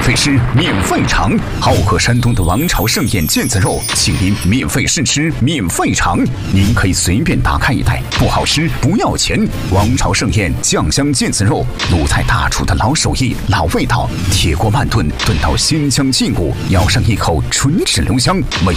费吃，免费尝。好客山东的王朝盛宴腱子肉，请您免费试吃，免费尝。您可以随便打开一袋，不好吃不要钱。王朝盛宴酱香腱子肉，鲁菜大厨的老手艺、老味道，铁锅慢炖，炖到鲜香劲骨，咬上一口唇齿留香，美